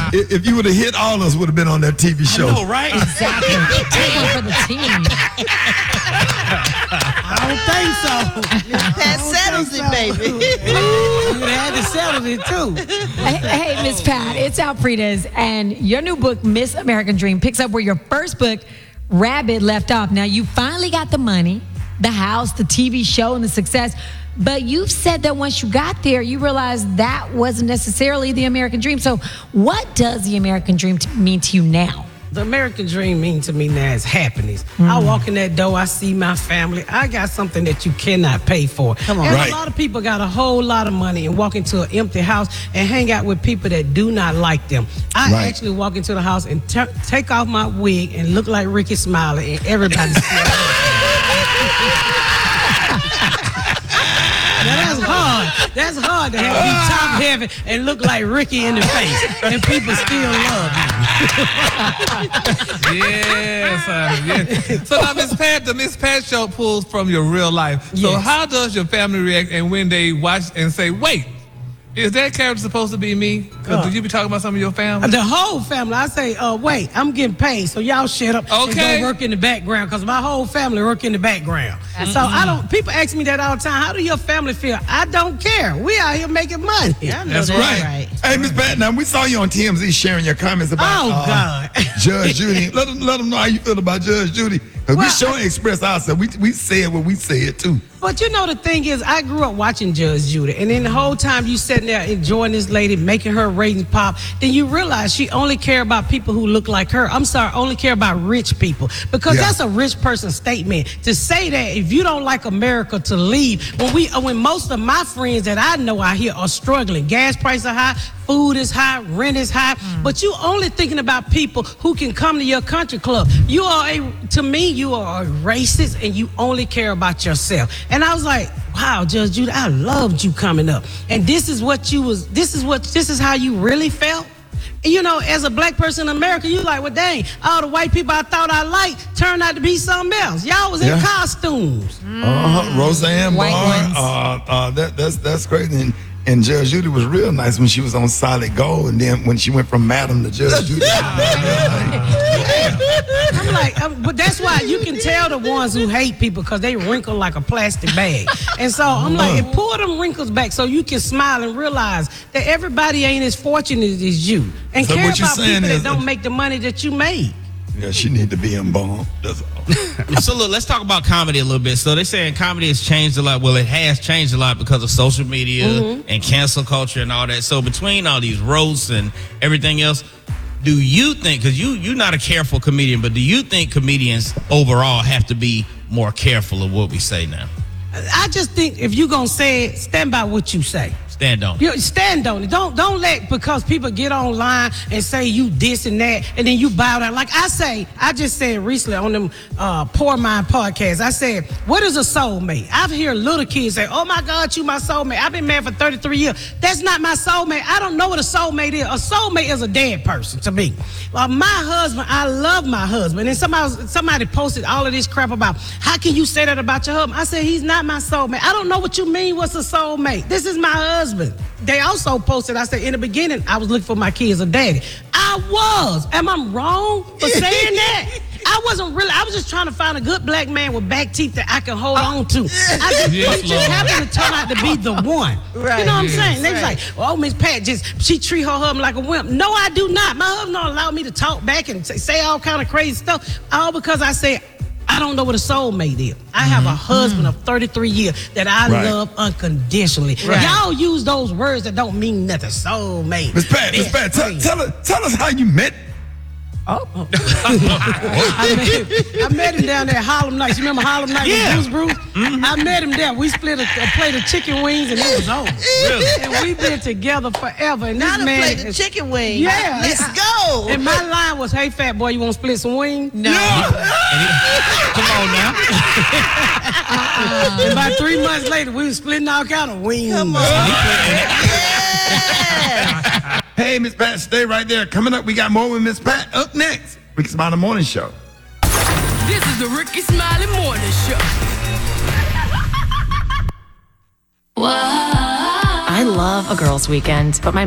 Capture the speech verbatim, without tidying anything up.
if, if you would have hit, all of us would have been on that T V show. I know, right? Exactly. Take one for the team. I don't think so. That settles it, baby. You had to settle it, too. Hey, hey Miss Pat, it's Alfreda's, and your new book, Miss American Dream, picks up where your first book, Rabbit, left off. Now, you finally got the money, the house, the T V show, and the success, but you've said that once you got there, you realized that wasn't necessarily the American dream. So what does the American dream t- mean to you now? The American dream means to me now is happiness. Mm. I walk in that door, I see my family. I got something that you cannot pay for. Come on. And right. A lot of people got a whole lot of money and walk into an empty house and hang out with people that do not like them. I right. actually walk into the house and t- take off my wig and look like Ricky Smiley, and everybody's Now that's hard. That's hard to have be top heavy and look like Ricky in the face, and people still love you. Yes, uh, yes. So now, Miss Pat, the Miss Pat show pulls from your real life. So Yes. how does your family react, and when they watch and say, "Wait, is that character supposed to be me?" Because Uh, did you be talking about some of your family? The whole family. I say, uh, wait, I'm getting paid, so y'all shut up Okay. and go work in the background, because my whole family work in the background. So I don't. People ask me that all the time. How do your family feel? I don't care. We out here making money. I know That's that's right. right. Hey, Miss Pat, now we saw you on T M Z sharing your comments about Oh, uh, God. Judge Judy. Let them, let them know how you feel about Judge Judy. Because Well, we sure express ourselves. We, we said what we said, too. But you know, the thing is, I grew up watching Judge Judy, and then the whole time you sitting there enjoying this lady, making her ratings pop, then you realize she only care about people who look like her. I'm sorry, only care about rich people, because Yeah. that's a rich person statement to say that if you don't like America, to leave. When we, when most of my friends that I know out here are struggling, gas prices are high, food is high, rent is high, mm. but you only thinking about people who can come to your country club. You are a, to me, you are a racist, and you only care about yourself. And I was like, wow, Judge Judy, I loved you coming up. And this is what you was, this is what, this is how you really felt. And you know, as a black person in America, you like, well, dang, all the white people I thought I liked turned out to be something else. Y'all was in Yeah. costumes. Mm. Uh-huh. Roseanne White Barr, ones. uh, uh, that, that's that's crazy. And, and Judge Judy was real nice when she was on Solid Gold, and then when she went from Madam to Judge Judy. I'm like, um, but that's why you can tell the ones who hate people, because they wrinkle like a plastic bag. And so I'm like, and pull them wrinkles back so you can smile and realize that everybody ain't as fortunate as you, and So care what you're about saying people that is- don't make the money that you made. Yeah, she need to be embalmed. That's all. So look, let's talk about comedy a little bit. So they're saying comedy has changed a lot. Well, it has changed a lot because of social media mm-hmm. and cancel culture and all that. So between all these roasts and everything else, do you think, because you, you're not a careful comedian, but do you think comedians overall have to be more careful of what we say now? I just think if you're going to say it, stand by what you say. Stand on it. You stand on it. Don't don't let, because people get online and say you this and that, and then you bow down. Like I say, I just said recently on them uh, Poor Mind podcast, I said, what is a soulmate? I've heard little kids say, oh my God, you my soulmate. I've been married for thirty-three years. That's not my soulmate. I don't know what a soulmate is. A soulmate is a dead person to me. Uh, my husband, I love my husband. And somebody, somebody posted all of this crap about, how can you say that about your husband? I said, he's not my soulmate. I don't know what you mean, what's a soulmate? This is my husband. They also posted, I said, in the beginning, I was looking for my kids a daddy. I was. Am I wrong for saying that? I wasn't really, I was just trying to find a good black man with back teeth that I can hold on to. I just, Yes, it just happened to turn out to be the one. Right. You know what I'm Yes, saying? They was right. like, oh, Miss Pat, just, she treat her husband like a wimp. No, I do not. My husband don't allow me to talk back and say, say all kind of crazy stuff, all because I said, I don't know what a soulmate is. I have a husband of thirty-three years that I Right. love unconditionally. Right. Y'all use those words that don't mean nothing. Soulmate. Miss Pat, Miss Pat, tell, tell, her, tell us how you met. Oh. I, met, I met him down there at Harlem Nights. You remember Harlem Nights Yeah. with Bruce Bruce? Mm-hmm. I met him there. We split a, a plate of chicken wings, and it was over. Really? And we've been together forever. And Now this to man play the is- chicken wing. Yeah. Let's go. And my line was, hey, fat boy, you want to split some wings? No. Come on now. And about three months later, we were splitting all kind of wings. Come on. Yeah. Hey, Miss Pat, stay right there. Coming up, we got more with Miss Pat. Up next, Ricky Smiley Morning Show. This is the Ricky Smiley Morning Show. I love a girls' weekend, but my